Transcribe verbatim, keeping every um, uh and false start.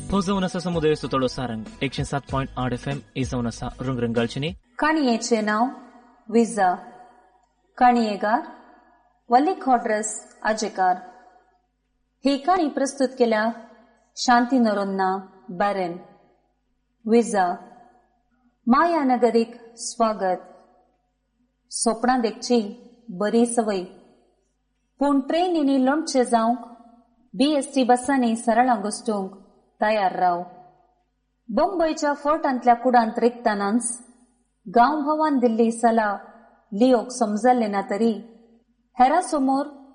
हो जाऊन असा समुदाय सुतळो सारंग एकशे सात पॉइंट आठ एफ एम ई जाऊन असा रंगरंगाळचिनी. काणयेचे नाव विजा. काणयेगार वल्ली खॉड्रस आजेकार. ही काणी प्रस्तुत केल्या शांती नरोन्ना बॅरेन. विजा मायानगरीक स्वागत. सोपणां देखची बरी सवय, पूण ट्रेनीनी लोणचे जावंक बीएसटी बसांनी सरळ घुसटूंक तयार राव. बंबईच्या फोर्टांतल्या कुडांत रिक्तानाच गांव भवान दिल्ली सला लिओक समजल्ले ना तरी हेरा समोर